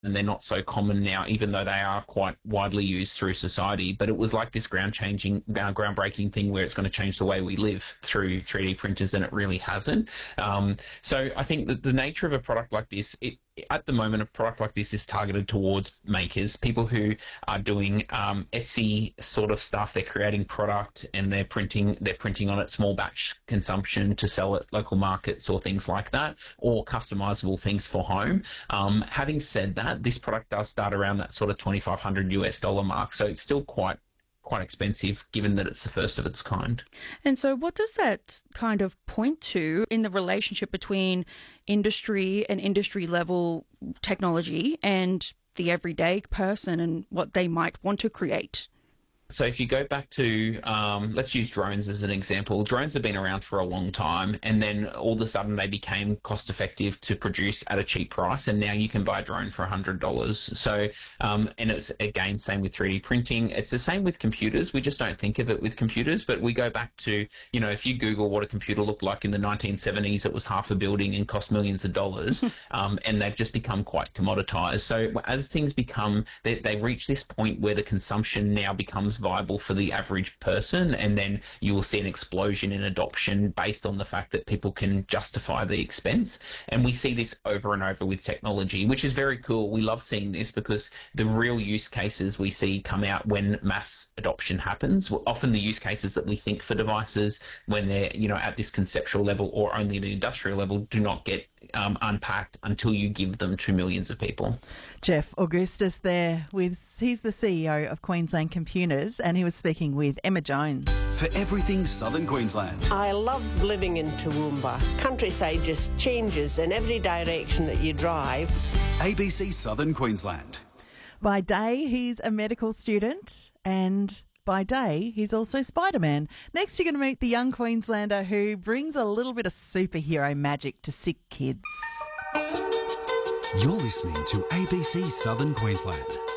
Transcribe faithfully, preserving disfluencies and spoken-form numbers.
and they're not so common now, even though they are quite widely used through society. But it was like this ground-changing, uh, groundbreaking thing where it's going to change the way we live through three D printers, and it really hasn't. Um, so I think that the nature of a product like this, it, at the moment, a product like this is targeted towards makers, people who are doing um, Etsy sort of stuff. They're creating product and they're printing, they're printing on it small batch consumption to sell at local markets or things like that, or customizable things for home. Um, having said that, this product does start around that sort of twenty-five hundred US dollar mark, so it's still quite quite expensive given that it's the first of its kind. And so what does that kind of point to in the relationship between industry and industry level technology and the everyday person and what they might want to create? So if you go back to, um, let's use drones as an example. Drones have been around for a long time, and then all of a sudden they became cost effective to produce at a cheap price, and now you can buy a drone for one hundred dollars. So, um, and it's, again, same with three D printing. It's the same with computers. We just don't think of it with computers, but we go back to, you know, if you Google what a computer looked like in the nineteen seventies, it was half a building and cost millions of dollars, um, and they've just become quite commoditized. So as things become, they, they reach this point where the consumption now becomes viable for the average person, and then you will see an explosion in adoption based on the fact that people can justify the expense. And we see this over and over with technology, which is very cool. We love seeing this because the real use cases we see come out when mass adoption happens. Often the use cases that we think for devices when they're, you know, at this conceptual level or only at an industrial level do not get um, unpacked until you give them to millions of people. Jeff Augustus there with, he's the C E O of Queensland Computers, and he was speaking with Emma Jones. For everything Southern Queensland. I love living in Toowoomba. Countryside just changes in every direction that you drive. A B C Southern Queensland. By day, he's a medical student, and by day, he's also Spider-Man. Next, you're going to meet the young Queenslander who brings a little bit of superhero magic to sick kids. You're listening to A B C Southern Queensland.